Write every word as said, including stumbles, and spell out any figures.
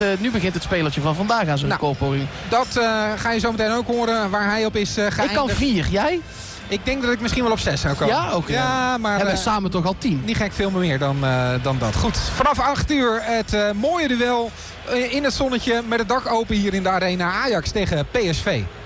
Uh, nu begint het spelertje van vandaag aan zijn nou, kopporing. Dat uh, ga je zo meteen ook horen waar hij op is uh, geëindigd. Ik kan vier, jij? Ik denk dat ik misschien wel op zes zou komen. Ja, oké. Okay. Ja, maar hebben we uh, samen toch al tien? Niet gek veel meer dan, uh, dan dat. Goed, vanaf acht uur het uh, mooie duel uh, in het zonnetje met het dak open hier in de arena. Ajax tegen P S V.